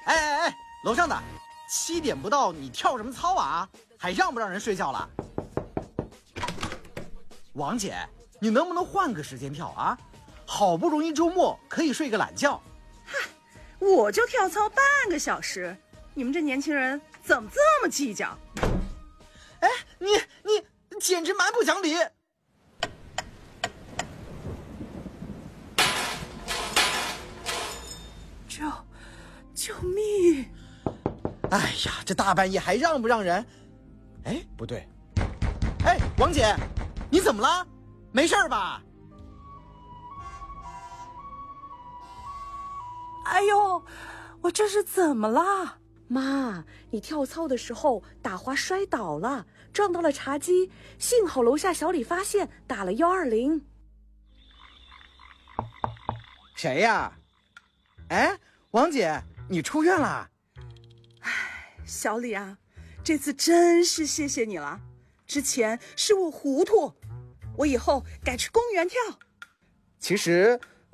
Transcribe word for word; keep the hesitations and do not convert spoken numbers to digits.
哎哎哎，楼上的，七点不到，你跳什么操啊？还让不让人睡觉了？王姐，你能不能换个时间跳啊？好不容易周末可以睡个懒觉。 嗨，我就跳操半个小时，你们这年轻人怎么这么计较？ 哎，你你简直蛮不讲理！ 救救命！ 哎呀，这大半夜还让不让人？哎，不对，哎，王姐，你怎么了？没事吧？ 哎呦，我这是怎么了？ 妈，你跳操的时候打滑摔倒了，撞到了茶几，幸好楼下小李发现，打了幺二零。 谁呀？哎，王姐，你出院了？ 哎，小李啊，这次真是谢谢你了。之前是我糊涂，我以后改去公园跳。 其实